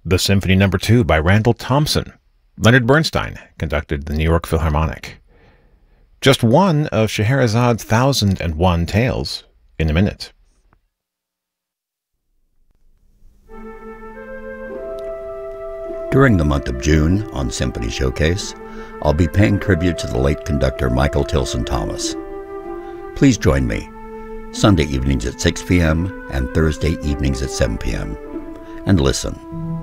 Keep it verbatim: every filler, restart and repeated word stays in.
The Symphony Number two by Randall Thompson. Leonard Bernstein conducted the New York Philharmonic. Just one of Scheherazade's thousand and one tales in a minute. During the month of June on Symphony Showcase, I'll be paying tribute to the late conductor Michael Tilson Thomas. Please join me Sunday evenings at six p m and Thursday evenings at seven p m and listen.